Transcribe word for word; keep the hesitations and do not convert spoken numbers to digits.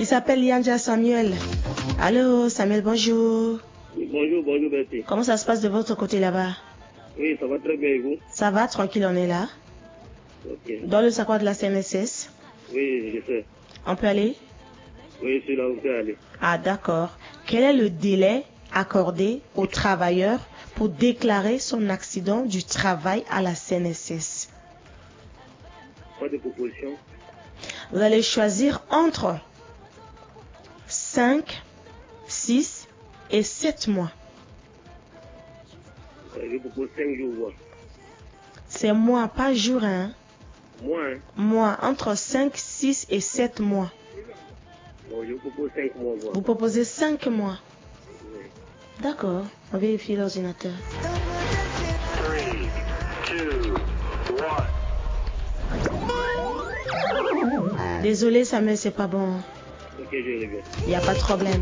s'appelle Yanja Samuel. Allô, Samuel, bonjour. Bonjour, bonjour Betty. Comment ça se passe de votre côté là-bas? Oui, ça va très bien et vous? Ça va, tranquille, on est là. Ok. Dans le sacoin de la C N S S. Oui, je sais. On peut aller? Oui, je suis là, on peut aller. Ah, d'accord. Quel est le délai accordé au travailleur pour déclarer son accident du travail à la C N S S? Pas de proposition. Vous allez choisir entre cinq, six et sept mois. Euh, Je propose cinq jours. Moi, C'est mois, pas jour, hein? moi hein? Mois, entre cinq, six et sept mois. Bon, je propose cinq mois. Moi. Vous proposez cinq mois. Oui. D'accord, on vérifie l'ordinateur. Three, two, one. Désolé Samuel, c'est pas bon. Ok, je reviens. Il n'y a pas de problème.